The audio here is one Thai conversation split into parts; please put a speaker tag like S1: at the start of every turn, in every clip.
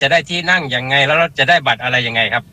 S1: จะได้ที่นั่งยังไงแล้วเราจะได้บัตรอะไรยังไงครับ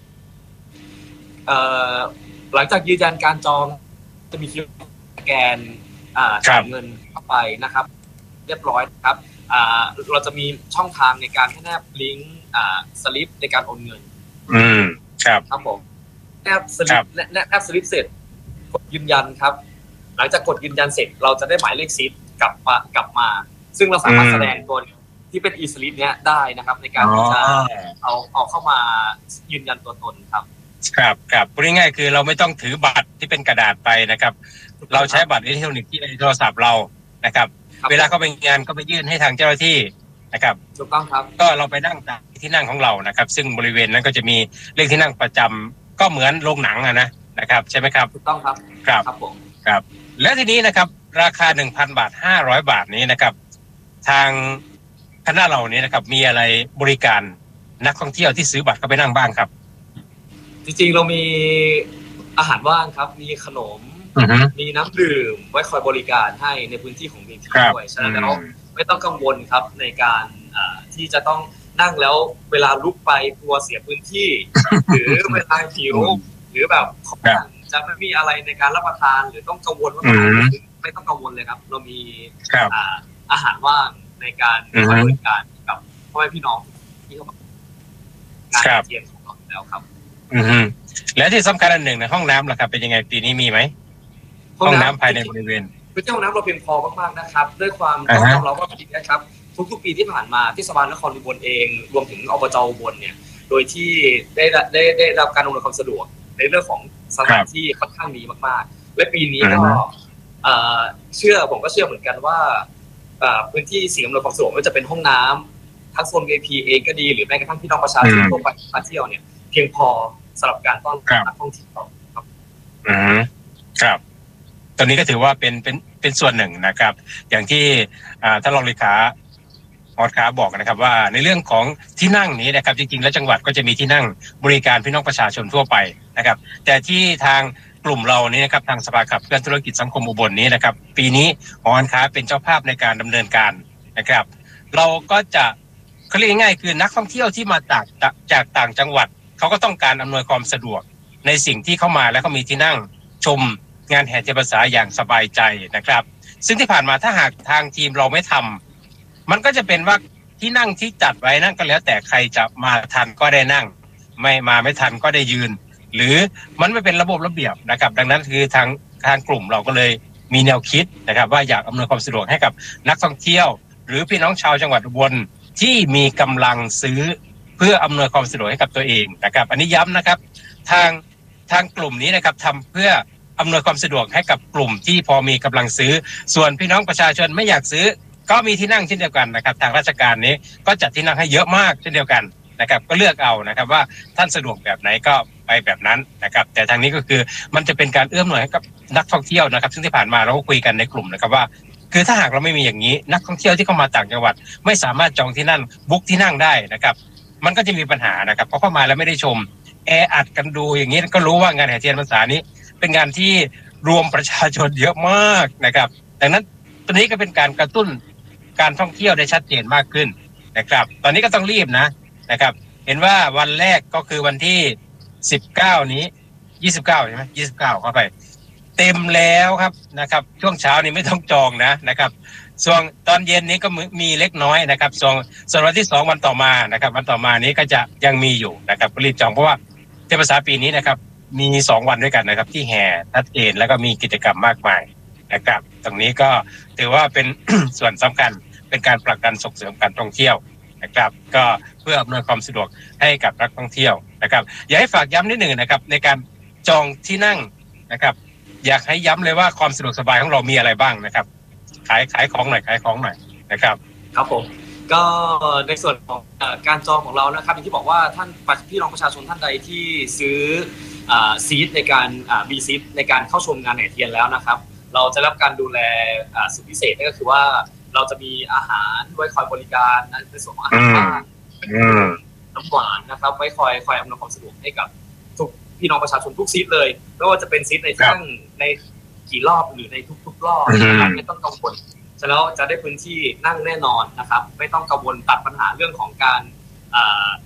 S2: หลังจากยืนยันการจองจะมีคิวสแกนจ่ายเงินเข้าไปนะครับเรียบร้อยครับเราจะมีช่องทางในการให้แนบลิงก์สลิปในการโอนเงินครับผมแนบสลิปเสร็จกดยืนยันครับหลังจากกดยืนยันเสร็จเราจะได้หมายเลขซิปกลับมาซึ่งเราสามารถแสดงตัวที่เป็น e-slip เนี้ยได้นะครับในการที่จะเอาเข้ามายืนยันตัวตนครับ
S1: ครับพูดง่ายๆคือเราไม่ต้องถือบัตรที่เป็นกระดาษไปนะครับเราใช้บัตรอิเล็กทรอนิกส์ที่ในโทรศัพท์เรานะครับเวลาเข้าไปงานก็ไปยื่นให้ทางเจ้าหน้าที่นะครับ
S2: ถูกต้องครับ
S1: ก็เราไปนั่งที่นั่งของเรานะครับซึ่งบริเวณนั้นก็จะมีเลขที่นั่งประจำก็เหมือนโรงหนังนะครับใช่ไหมครับ
S2: ถูกต้องครับ
S1: ครับผมครับและทีนี้นะครับราคา 1,000 บาท500 บาทนี้นะครับทางคณะเรานี้นะครับมีอะไรบริการนักท่องเที่ยวที่ซื้อบัตรเข้าไปนั่งบ้างครับ
S2: จริงๆเรามีอาหารว่างครับมีขนมมีน้ำดื่มไว้คอยบริการให้ในพื้นที่ของ BT ด้วยฉะนั้นแล้วไม่ต้องกังวลครับในการที่จะต้องนั่งแล้วเวลาลุกไปกลัวเสียพื้นที่หรือเวลาหิวหรือแบบจะไม่มีอะไรในการรับประทานหรือต้องกังวลว่าไม่ต้องกังวลเลยครับเรามีอาหารว่างในการบริการกับพ่อแม่พี่น้องที่เข้ามาการเที่ยวของเราแล้วครับ
S1: และที่สำคัญอันหนึ่งนะห้องน้ำล่ะครับเป็นยังไงปีนี้มีไหมห้องน้ำภายในบริเวณ
S2: พื้นที่ห้องน้ำเราเพียงพอมากๆนะครับด้วยความต้องยอมรับว่าปีนี้นะครับทุกๆปีที่ผ่านมาเทศบาลนครอุบลเองรวมถึงอบจ.อุบลเนี่ยโดยที่ได้รับการอำนวยความสะดวกในเรื่องของสถานที่ค่อนข้างดีมากๆและปีนี้ก็ผมก็เชื่อเหมือนกันว่าพื้นที่สิ่งอำนวยความสะดวกไม่ว่าจะเป็นห้องน้ำทั้งโซน VIP เองก็ดีหรือแม้กระทั่งพี่น้องประชาชนทั่วไปมาเที่ยวเนี่ยเพียงพอสำหรับการต้อนรับนักท่องเที่ยวครับ
S1: ครับตอนนี้ก็ถือว่าเป็นส่วนหนึ่งนะครับอย่างที่ท่านรองเลขาออสครับบอกนะครับว่าในเรื่องของที่นั่งนี้นะครับจริงๆแล้วจังหวัดก็จะมีที่นั่งบริการพี่น้องประชาชนทั่วไปนะครับแต่ที่ทางกลุ่มเรานี้นะครับทางสภาขับเคลื่อนธุรกิจสังคมอุบลนี้นะครับปีนี้หอการค้าเป็นเจ้าภาพในการดำเนินการนะครับเราก็จะเขาเรียกง่ายๆคือนักท่องเที่ยวที่มาจากต่างจังหวัดเขาก็ต้องการอำนวยความสะดวกในสิ่งที่เข้ามาแล้วก็มีที่นั่งชมงานแห่เทียนพรรษาอย่างสบายใจนะครับซึ่งที่ผ่านมาถ้าหากทางทีมเราไม่ทำมันก็จะเป็นว่าที่นั่งที่จัดไว้นั่นก็แล้วแต่ใครจะมาทันก็ได้นั่งไม่ทันก็ได้ยืนหรือมันไม่เป็นระบบระเบียบนะครับดังนั้นคือทางกลุ่มเราก็เลยมีแนวคิดนะครับว่าอยากอำนวยความสะดวกให้กับนักท่องเที่ยวหรือพี่น้องชาวจังหวัดอุบลที่มีกำลังซื้อเพื่ออำนวยความสะดวกให้กับตัวเองนะครับอันนี้ย้ำนะครับทางกลุ่มนี้นะครับทำเพื่ออำนวยความสะดวกให้กับกลุ่มที่พอมีกำลังซื้อส่วนพี่น้องประชาชนไม่อยากซื้อก็มีที่นั่งเช่นเดียวกันนะครับทางราชการนี้ก็จัดที่นั่งให้เยอะมากเช่นเดียวกันนะครับก็เลือกเอานะครับว่าท่านสะดวกแบบไหนก็ไปแบบนั้นนะครับแต่ทางนี้ก็คือมันจะเป็นการเอื้อมหน่วยให้กับนักท่องเที่ยวนะครับซึ่งที่ผ่านมาเราก็คุยกันในกลุ่มนะครับว่าคือถ้าหากเราไม่มีอย่างนี้นักท่องเที่ยวที่เข้ามาต่างจังหวัดไม่สามารถจองที่นั่งบุ๊กที่นั่งได้นะครับมันก็จะมีปัญหานะครับเพราะเข้ามาแล้วไม่ได้ชมแออัดกันดูอย่างนี้ก็รู้ว่างานแห่เทียนพรรษานี้เป็นงานที่รวมประชาชนเยอะมากนะครับดังนั้นตัวนี้ก็เป็นการกระตุ้นการท่องเที่ยวได้ชัดเจนมากขึ้นนะครับตอนนี้ก็ต้องรีบนะครับเห็นว่าวันแรกก็คือวันที่19นี้29ใช่ไหม29เข้าไปเต็มแล้วครับนะครับช่วงเช้านี้ไม่ต้องจองนะครับส่วนตอนเย็นนี้ก็มีเล็กน้อยนะครับส่วนวันที่2วันต่อมานะครับวันต่อมานี้ก็จะยังมีอยู่นะครับก็รีบจองเพราะว่าเทียนพรรษาปีนี้นะครับมี2วันด้วยกันนะครับที่แห่ชัดเจนแล้วก็มีกิจกรรมมากมายนะครับตรงนี้ก็ถือว่าเป็น ส่วนสำคัญเป็นการผลักดันส่งเสริมการท่องเที่ยวนะครับก็เพื่ออำนวยความสะดวกให้กับนักท่องเที่ยวนะครับอยากให้ฝากย้ำนิดหนึ่งนะครับในการจองที่นั่งนะครับอยากให้ย้ำเลยว่าความสะดวกสบายของเรามีอะไรบ้างนะครับขายของหน่อยนะครับ
S2: ครับผมก็ในส่วนของการจองของเรานะครับอย่างที่บอกว่าท่านพี่น้องประชาชนท่านใดที่ซื้อซีทในการมีซีทในการเข้าชมงานแห่เทียนแล้วนะครับเราจะรับการดูแลสุดพิเศษนั่นก็คือว่าเราจะมีอาหารไว้คอยบริการในส่วนของอาหารบ้านน้ำหวานนะครับไว้คอยอำนวยความสะดวกให้กับทุกพี่น้องประชาชนทุกซีทเลยไม่ว่าจะเป็นซีทในทั้งในกี่รอบหรือในทุกๆรอบนะครับไม่ต้องกังวลแล้วจะได้พื้นที่นั่งแน่นอนนะครับไม่ต้องกังวลตัดปัญหาเรื่องของการ